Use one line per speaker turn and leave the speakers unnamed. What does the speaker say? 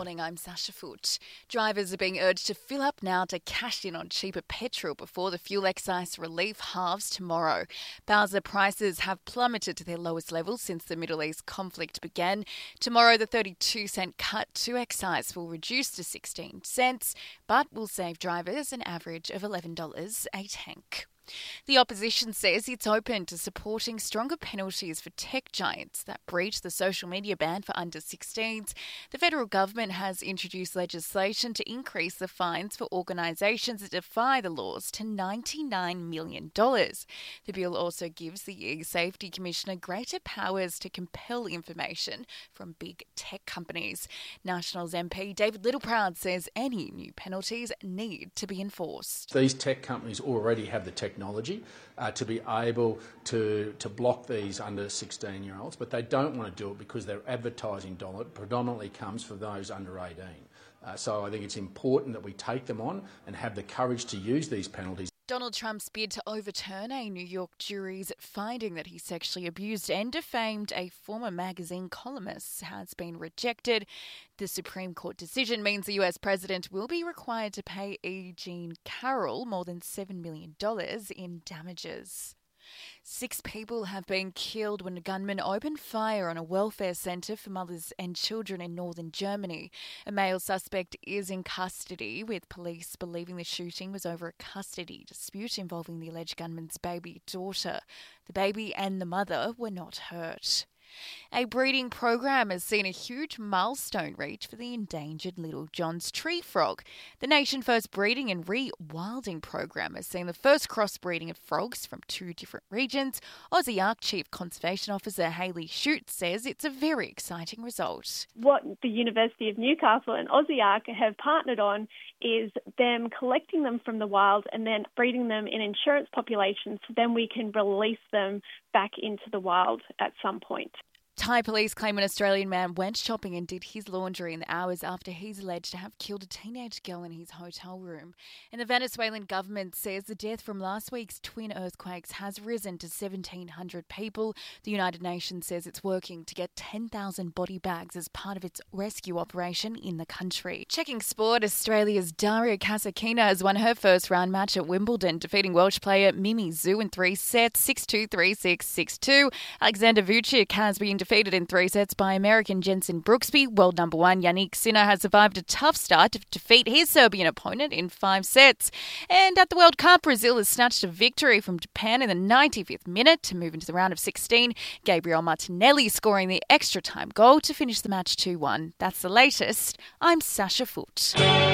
morning, I'm Sasha Foote. Drivers are being urged to fill up now to cash in on cheaper petrol before the fuel excise relief halves tomorrow. Bowser prices have plummeted to their lowest level since the Middle East conflict began. Tomorrow, the 32-cent cut to excise will reduce to 16 cents, but will save drivers an average of $11 a tank. The opposition says it's open to supporting stronger penalties for tech giants that breach the social media ban for under 16s. The federal government has introduced legislation to increase the fines for organisations that defy the laws to $99 million. The bill also gives the E-Safety Commissioner greater powers to compel information from big tech companies. Nationals MP David Littleproud says any new penalties need to be enforced.
These tech companies already have the technology to be able to block these under 16-year-olds, but they don't want to do it because their advertising dollar predominantly comes for those under 18. So I think it's important that we take them on and have the courage to use these penalties.
Donald Trump's bid to overturn a New York jury's finding that he sexually abused and defamed a former magazine columnist has been rejected. The Supreme Court decision means the US president will be required to pay E. Jean Carroll more than $7 million in damages. 6 people have been killed when a gunman opened fire on a welfare centre for mothers and children in northern Germany. A male suspect is in custody, with police believing the shooting was over a custody dispute involving the alleged gunman's baby daughter. The baby and the mother were not hurt. A breeding program has seen a huge milestone reach for the endangered Little John's tree frog. The nation's first breeding and rewilding program has seen the first crossbreeding of frogs from 2 different regions. Aussie Ark Chief Conservation Officer Hayley Shute says it's a very exciting result.
What the University of Newcastle and Aussie Ark have partnered on is them collecting them from the wild and then breeding them in insurance populations, so then we can release them back into the wild at some point.
Thai police claim an Australian man went shopping and did his laundry in the hours after he's alleged to have killed a teenage girl in his hotel room. And the Venezuelan government says the death from last week's twin earthquakes has risen to 1,700 people. The United Nations says it's working to get 10,000 body bags as part of its rescue operation in the country. Checking sport, Australia's Daria Kasatkina has won her first round match at Wimbledon, defeating Welsh player Mimi Zhu in 3 sets, 6-2, 3-6, 6-2. Alexander Vucic has been defeated in 3 sets by American Jensen Brooksby. World number 1 Yannick Sinner has survived a tough start to defeat his Serbian opponent in 5 sets. And at the World Cup, Brazil has snatched a victory from Japan in the 95th minute to move into the round of 16. Gabriel Martinelli scoring the extra time goal to finish the match 2-1. That's the latest. I'm Sasha Foote.